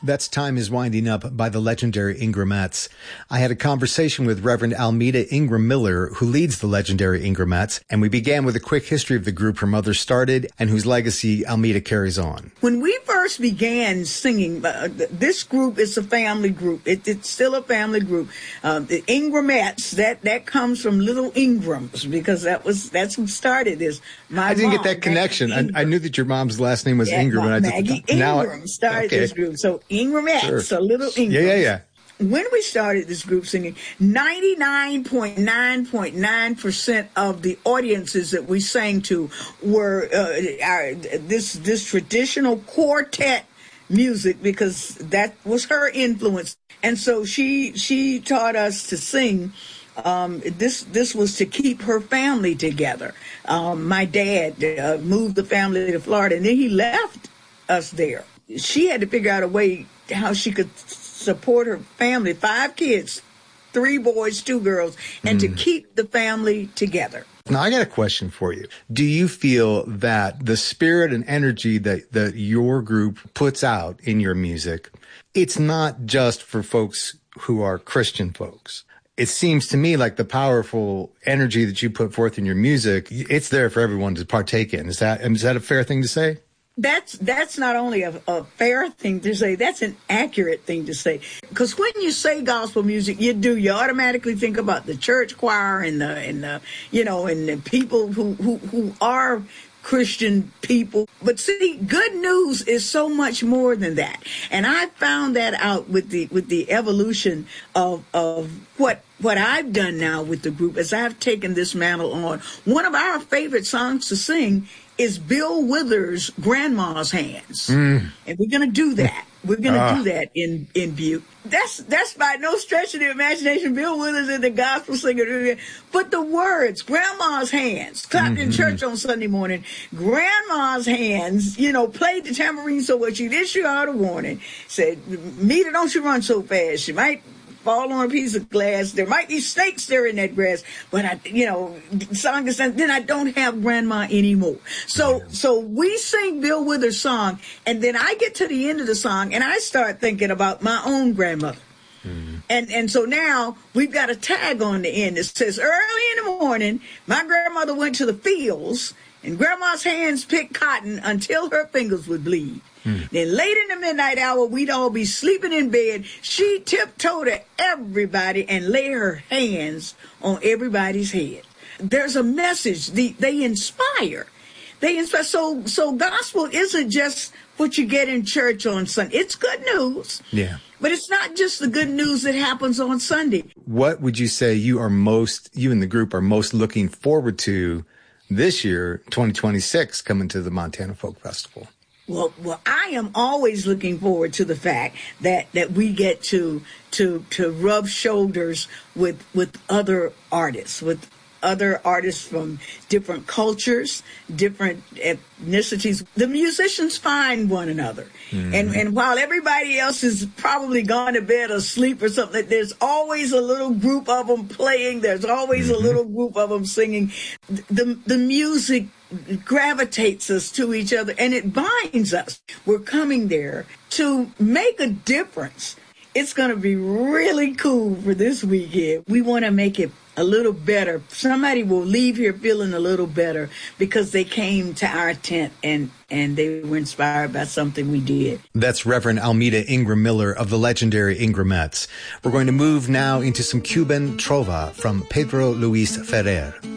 That's Time is Winding Up by the legendary Ingramettes. I had a conversation with Reverend Almeda Ingram Miller, who leads the legendary Ingramettes, and we began with a quick history of the group her mother started and whose legacy Almeda carries on. When we first began singing, this group is a family group. It's still a family group. The Ingramettes, that comes from Little Ingrams, because that's who started this. I didn't get that connection. I knew that your mom's last name was Ingram. Maggie Ingram started this group. So Ingramettes, so Little Ingrams. Yeah. When we started this group singing, 99.9% of the audiences that we sang to were this traditional quartet music, because that was her influence. And so she taught us to sing. This was to keep her family together. My dad moved the family to Florida, and then he left us there. She had to figure out a way how she could support her family, 5 kids, 3 boys, 2 girls, and to keep the family together. Now, I got a question for you. Do you feel that the spirit and energy that your group puts out in your music, it's not just for folks who are Christian folks? It seems to me like the powerful energy that you put forth in your music, it's there for everyone to partake in. Is that a fair thing to say? That's not only a fair thing to say, that's an accurate thing to say. Because when you say gospel music, you automatically think about the church choir and the people who are Christian people. But see, good news is so much more than that. And I found that out with the evolution of what I've done now with the group as I've taken this mantle on. One of our favorite songs to sing is Bill Withers' Grandma's Hands. And we're going to do that. We're going to do that in Butte. That's by no stretch of the imagination. Bill Withers is the gospel singer. But the words, Grandma's Hands, clapped in church on Sunday morning. Grandma's hands, played the tambourine so well she'd issue out a warning. Said, Mita, don't you run so fast. She might fall on a piece of glass. There might be snakes there in that grass, but song is then I don't have grandma anymore. So we sing Bill Withers' song, and then I get to the end of the song and I start thinking about my own grandmother. And so now we've got a tag on the end that says, early in the morning, my grandmother went to the fields and grandma's hands picked cotton until her fingers would bleed. Then late in the midnight hour, we'd all be sleeping in bed. She tiptoed to everybody and lay her hands on everybody's head. There's a message. They inspire. So gospel isn't just what you get in church on Sunday. It's good news. Yeah. But it's not just the good news that happens on Sunday. What would you say you and the group are most looking forward to this year, 2026, coming to the Montana Folk Festival? Well, I am always looking forward to the fact that we get to rub shoulders with other artists from different cultures, different ethnicities. The musicians find one another. And while everybody else is probably gone to bed or asleep or something, there's always a little group of them playing. There's always a little group of them singing. The music gravitates us to each other and it binds us. We're coming there to make a difference. It's going to be really cool for this weekend. We want to make it a little better. Somebody will leave here feeling a little better because they came to our tent and they were inspired by something we did. That's Reverend Almeda Ingram Miller of the legendary Ingramettes. We're going to move now into some Cuban trova from Pedro Luis Ferrer.